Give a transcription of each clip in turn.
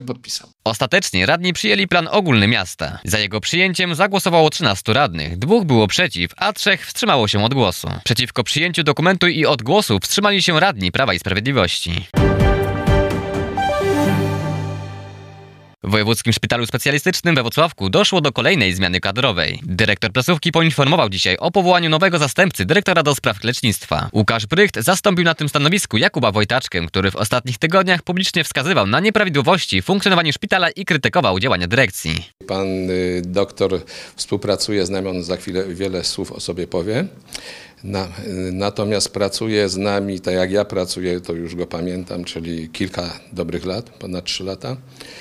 podpisał. Ostatecznie radni przyjęli plan ogólny miasta. Za jego przyjęciem zagłosowało 13 radnych, 2 było przeciw, a 3 wstrzymało się od głosu. Przeciwko przyjęciu dokumentu i od głosu wstrzymali się radni Prawa i Sprawiedliwości. W Wojewódzkim Szpitalu Specjalistycznym we Włocławku doszło do kolejnej zmiany kadrowej. Dyrektor placówki poinformował dzisiaj o powołaniu nowego zastępcy dyrektora do spraw lecznictwa. Łukasz Brycht zastąpił na tym stanowisku Jakuba Wojtaczkę, który w ostatnich tygodniach publicznie wskazywał na nieprawidłowości w funkcjonowaniu szpitala i krytykował działania dyrekcji. Pan doktor współpracuje z nami, on za chwilę wiele słów o sobie powie. Natomiast pracuje z nami, tak jak ja pracuję, to już go pamiętam, czyli kilka dobrych lat, ponad 3 lata.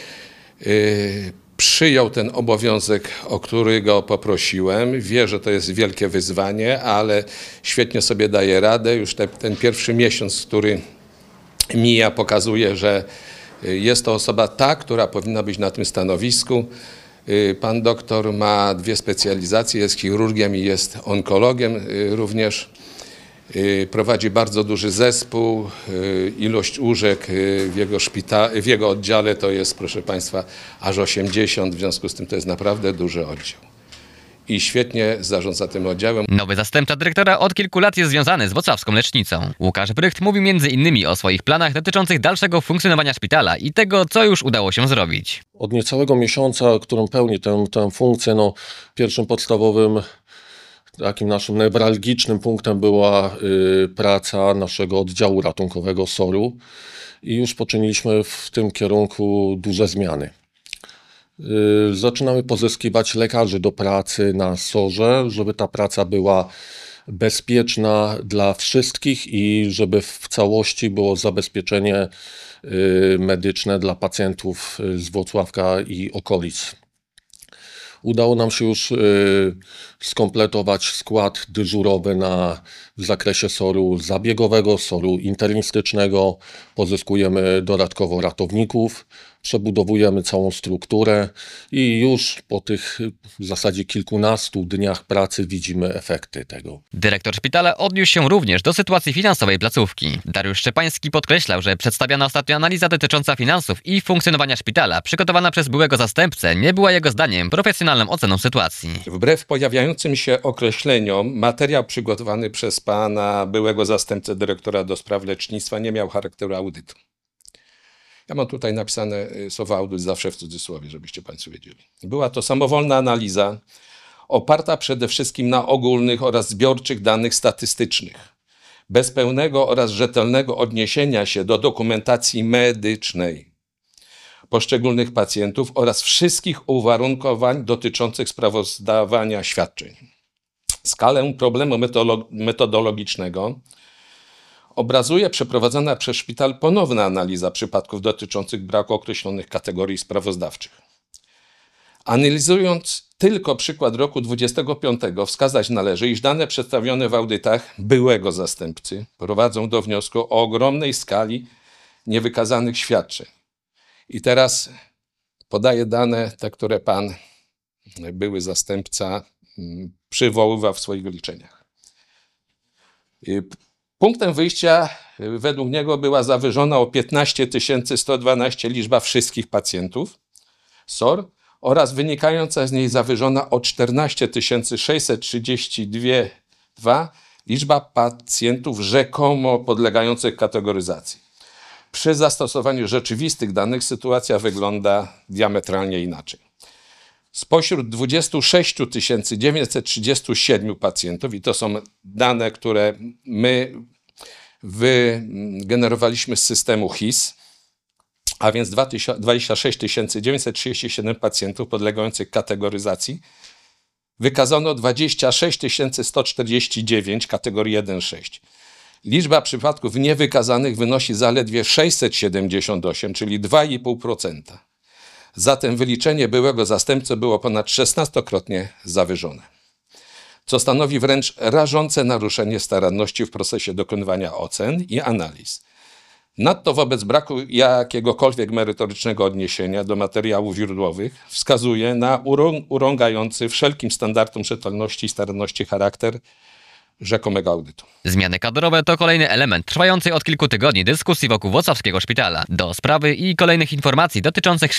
Przyjął ten obowiązek, o który go poprosiłem. Wie, że to jest wielkie wyzwanie, ale świetnie sobie daje radę. Już ten pierwszy miesiąc, który mija, pokazuje, że jest to osoba ta, która powinna być na tym stanowisku. Pan doktor ma 2 specjalizacje, jest chirurgiem i jest onkologiem również. Prowadzi bardzo duży zespół, ilość łóżek w jego oddziale to jest, proszę Państwa, aż 80, w związku z tym to jest naprawdę duży oddział. I świetnie zarządza tym oddziałem. Nowy zastępca dyrektora od kilku lat jest związany z włocławską lecznicą. Łukasz Brycht mówił m.in. o swoich planach dotyczących dalszego funkcjonowania szpitala i tego, co już udało się zrobić. Od niecałego miesiąca, którą pełni tę funkcję, pierwszym podstawowym takim naszym newralgicznym punktem była praca naszego oddziału ratunkowego SOR-u i już poczyniliśmy w tym kierunku duże zmiany. Zaczynamy pozyskiwać lekarzy do pracy na SOR-ze, żeby ta praca była bezpieczna dla wszystkich i żeby w całości było zabezpieczenie medyczne dla pacjentów z Włocławka i okolic. Udało nam się już skompletować skład dyżurowy w zakresie SOR-u zabiegowego, SOR-u internistycznego. Pozyskujemy dodatkowo ratowników, przebudowujemy całą strukturę i już po tych w zasadzie kilkunastu dniach pracy widzimy efekty tego. Dyrektor szpitala odniósł się również do sytuacji finansowej placówki. Dariusz Szczepański podkreślał, że przedstawiana ostatnio analiza dotycząca finansów i funkcjonowania szpitala, przygotowana przez byłego zastępcę, nie była jego zdaniem profesjonalną oceną sytuacji. Wbrew pojawiającym się określeniom, materiał przygotowany przez pana byłego zastępcę dyrektora do spraw lecznictwa nie miał charakteru audytu. Ja mam tutaj napisane słowo audyt zawsze w cudzysłowie, żebyście Państwo wiedzieli. Była to samowolna analiza oparta przede wszystkim na ogólnych oraz zbiorczych danych statystycznych, bez pełnego oraz rzetelnego odniesienia się do dokumentacji medycznej poszczególnych pacjentów oraz wszystkich uwarunkowań dotyczących sprawozdawania świadczeń. Skalę problemu metodologicznego obrazuje przeprowadzona przez szpital ponowna analiza przypadków dotyczących braku określonych kategorii sprawozdawczych. Analizując tylko przykład roku 2025, wskazać należy, iż dane przedstawione w audytach byłego zastępcy prowadzą do wniosku o ogromnej skali niewykazanych świadczeń. I teraz podaję dane, te, które pan były zastępca przywoływał w swoich wyliczeniach. Punktem wyjścia według niego była zawyżona o 15 112 liczba wszystkich pacjentów SOR oraz wynikająca z niej zawyżona o 14 632 liczba pacjentów rzekomo podlegających kategoryzacji. Przy zastosowaniu rzeczywistych danych sytuacja wygląda diametralnie inaczej. Spośród 26 937 pacjentów, i to są dane, które my wygenerowaliśmy z systemu HIS, a więc 26 937 pacjentów podlegających kategoryzacji, wykazano 26 149 kategorii 1-6. Liczba przypadków niewykazanych wynosi zaledwie 678, czyli 2,5%. Zatem wyliczenie byłego zastępcy było ponad 16-krotnie zawyżone, co stanowi wręcz rażące naruszenie staranności w procesie dokonywania ocen i analiz. Nadto wobec braku jakiegokolwiek merytorycznego odniesienia do materiałów źródłowych wskazuje na urągający wszelkim standardom rzetelności i staranności charakter rzekomego audytu. Zmiany kadrowe to kolejny element trwającej od kilku tygodni dyskusji wokół włocławskiego szpitala. Do sprawy i kolejnych informacji dotyczących